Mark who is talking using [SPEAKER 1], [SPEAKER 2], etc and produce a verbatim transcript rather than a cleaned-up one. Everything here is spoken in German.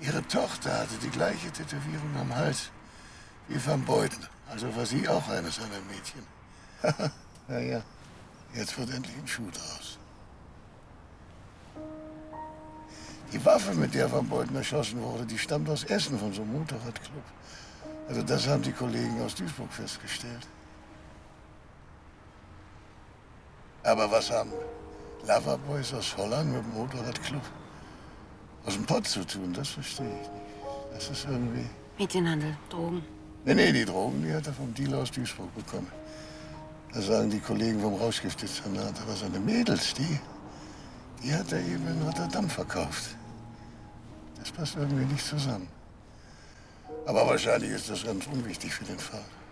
[SPEAKER 1] Ihre Tochter hatte die gleiche Tätowierung am Hals wie Van Beuten. Also war sie auch eines seiner Mädchen. Na ja, jetzt wird endlich ein Schuh draus. Die Waffe, mit der Van Beuten erschossen wurde, die stammt aus Essen von so einem Motorradclub. Also das haben die Kollegen aus Duisburg festgestellt. Aber was haben Loverboys aus Holland mit dem Motorradclub aus dem Pott zu tun? Das verstehe ich nicht. Das ist irgendwie...
[SPEAKER 2] Mädchenhandel, Drogen.
[SPEAKER 1] Nee, nee, die Drogen, die hat er vom Dealer aus Duisburg bekommen. Das sagen die Kollegen vom Rauschgiftdezernat. Aber seine Mädels, die, die hat er eben in Rotterdam verkauft. Das passt irgendwie nicht zusammen. Aber wahrscheinlich ist das ganz unwichtig für den Fall.